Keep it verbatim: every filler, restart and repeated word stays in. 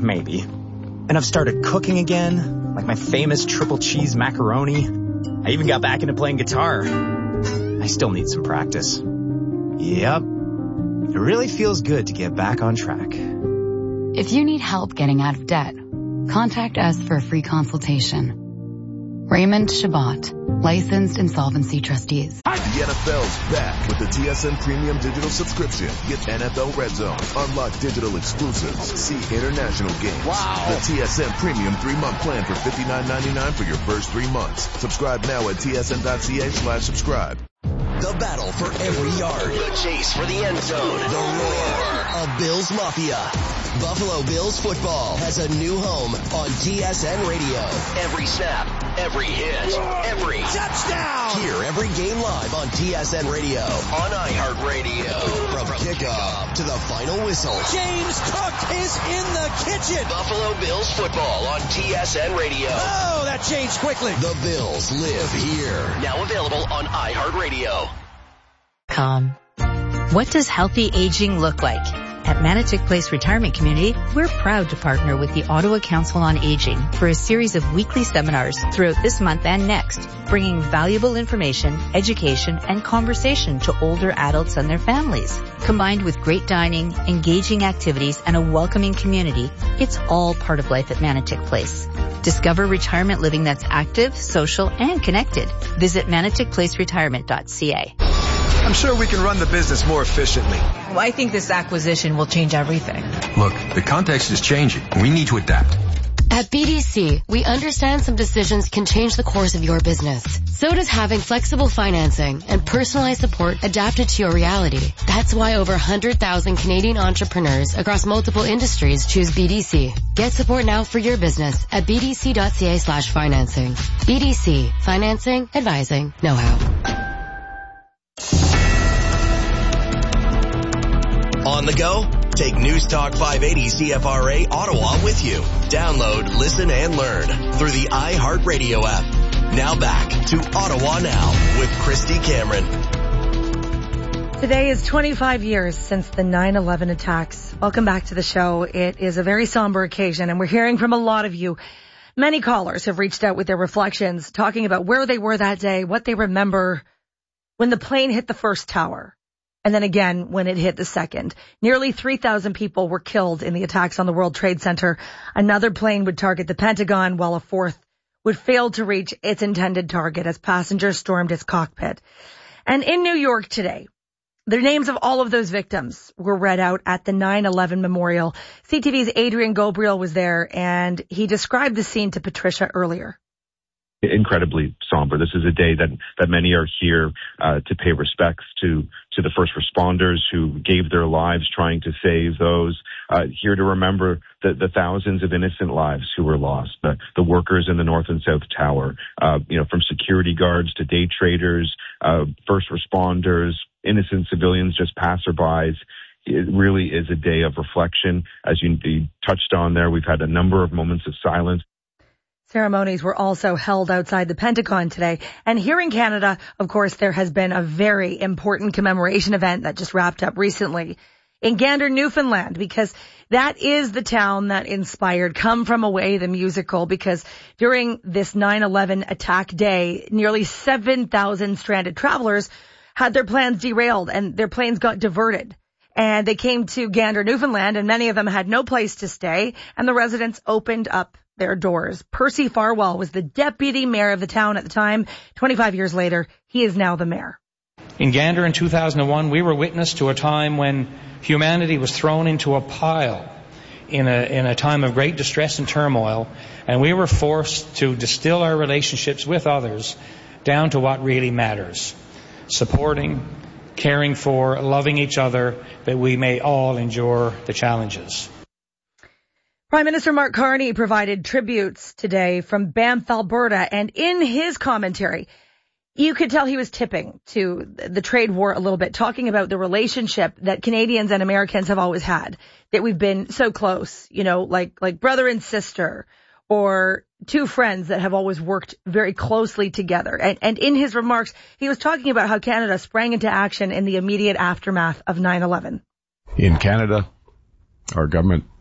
maybe. And I've started cooking again, like my famous triple cheese macaroni. I even got back into playing guitar. I still need some practice. Yep. It really feels good to get back on track. If you need help getting out of debt, contact us for a free consultation. Raymond Shabbat, licensed insolvency trustees. The N F L's back with the T S N Premium Digital Subscription. Get N F L Red Zone, unlock digital exclusives, see international games. Wow. The T S N Premium three-month plan for fifty-nine ninety-nine for your first three months. Subscribe now at tsn.ca slash subscribe. The battle for every yard. The chase for the end zone. The roar of Bills Mafia. Buffalo Bills football has a new home on T S N Radio. Every snap, every hit, every touchdown. Hear every game live on T S N Radio. On iHeartRadio. From kickoff to the final whistle. James Cook is in the kitchen. Buffalo Bills football on T S N Radio. Oh, that changed quickly. The Bills live here. Now available on iHeartRadio. Com. What does healthy aging look like? At Manotick Place Retirement Community, we're proud to partner with the Ottawa Council on Aging for a series of weekly seminars throughout this month and next, bringing valuable information, education, and conversation to older adults and their families. Combined with great dining, engaging activities, and a welcoming community, it's all part of life at Manotick Place. Discover retirement living that's active, social, and connected. Visit manotick place retirement dot c a. I'm sure we can run the business more efficiently. Well, I think this acquisition will change everything. Look, the context is changing. We need to adapt. At B D C, we understand some decisions can change the course of your business. So does having flexible financing and personalized support adapted to your reality. That's why over one hundred thousand Canadian entrepreneurs across multiple industries choose B D C. Get support now for your business at bdc.ca slash financing. B D C. Financing, advising, know-how. On the go? Take News Talk five eighty C F R A Ottawa with you. Download, listen, and learn through the iHeartRadio app. Now back to Ottawa Now with Christy Cameron. Today is twenty-five years since the nine eleven attacks. Welcome back to the show. It is a very somber occasion, and we're hearing from a lot of you. Many callers have reached out with their reflections, talking about where they were that day, what they remember when the plane hit the first tower. And then again, when it hit the second. Nearly three thousand people were killed in the attacks on the World Trade Center. Another plane would target the Pentagon, while a fourth would fail to reach its intended target as passengers stormed its cockpit. And in New York today, the names of all of those victims were read out at the nine eleven memorial. C T V's Adrian Gobriel was there, and he described the scene to Patricia earlier. Incredibly somber. This is a day that, that many are here uh, to pay respects to, to the first responders who gave their lives trying to save those, uh, here to remember the, the thousands of innocent lives who were lost, the, the workers in the North and South Tower, uh, you know, from security guards to day traders, uh, first responders, innocent civilians, just passerbys. It really is a day of reflection. As you, you touched on there, we've had a number of moments of silence. Ceremonies were also held outside the Pentagon today. And here in Canada, of course, there has been a very important commemoration event that just wrapped up recently in Gander, Newfoundland, because that is the town that inspired Come From Away, the musical, because during this nine eleven attack day, nearly seven thousand stranded travelers had their plans derailed and their planes got diverted. And they came to Gander, Newfoundland, and many of them had no place to stay, and the residents opened up their doors. Percy Farwell was the deputy mayor of the town at the time. twenty-five years later, he is now the mayor. In Gander in two thousand one, we were witness to a time when humanity was thrown into a pile in a, in a time of great distress and turmoil, and we were forced to distill our relationships with others down to what really matters: supporting, caring for, loving each other, that we may all endure the challenges. Prime Minister Mark Carney provided tributes today from Banff, Alberta, and in his commentary, you could tell he was tipping to the trade war a little bit, talking about the relationship that Canadians and Americans have always had, that we've been so close, you know, like like brother and sister, or two friends that have always worked very closely together. And, and in his remarks, he was talking about how Canada sprang into action in the immediate aftermath of nine eleven. In Canada, our government